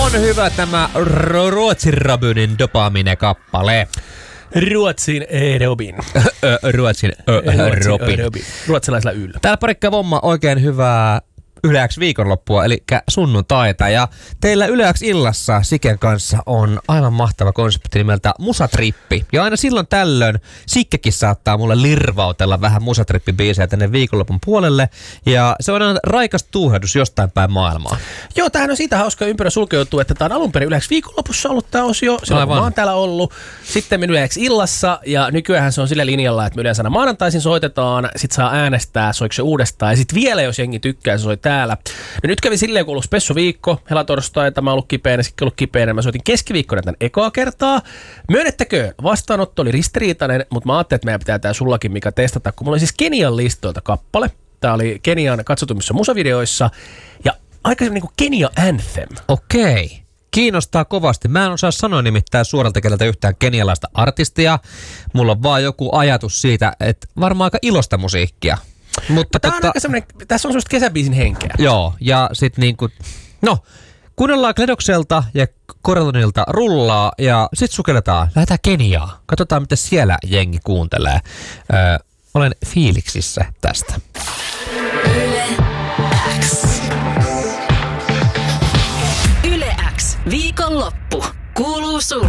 On hyvä tämä Ruotsin Robinin Dopamine-kappale. Ruotsin Robin. Ruotsin Robin. Ruotsalaisella yllä. Täällä parikka Vomma oikein hyvää Yle X viikonloppua, eli sunnuntaita. Ja teillä Yle X illassa Siken kanssa on aivan mahtava konsepti nimeltä Musatrippi. Ja aina silloin tällöin Sikkekin saattaa mulle lirvautella vähän Musatrippi-biisejä tänne viikonlopun puolelle. Ja se on aina raikas tuuhdus jostain päin maailmaa. Joo, tämähän on siitä hauska ympyrä sulkeutuu, että tämä on alun perin Yle X viikonlopussa ollut tämä osio. Silloin mä oon täällä ollut. Sitten Yle X illassa ja nykyään se on sillä linjalla, että me yleensä aina maanantaisin soitetaan. Sitten saa äänestää, soiko se uudestaan. Ja sitten vielä, jos jengi tykkää, se soi täällä. No nyt kävi silleen, kun on ollut spessuviikko, helatorstaita, mä oon ollut kipeänä, sitten ollut kipeänä. Mä soitin keskiviikkona tämän ekaa kertaa. Myönnettäköön, vastaanotto oli ristiriitainen, mutta mä ajattelin, että meidän pitää tää sullakin, Mika, testata. Kun mulla oli siis Kenian listoilta kappale. Tää oli Kenian katsotummissa musavideoissa. Ja aikaisemmin niinku Kenia Anthem. Okei. Kiinnostaa kovasti. Mä en osaa sanoa nimittäin suoralta kieleltä yhtään kenialaista artistia. Mulla on vaan joku ajatus siitä, että varmaan aika ilosta musiikkia. Mutta on aika tässä on semmoista kesäbiisin henkeä. Joo, ja sit niinku, no, kuunnellaan Kledokselta ja Korelonilta rullaa ja sit sukelletaan. Lähdetään Keniaan. Katsotaan, mitä siellä jengi kuuntelee. Olen fiiliksissä tästä. Yle X. Yle X. Viikonloppu. Kuuluu sulle.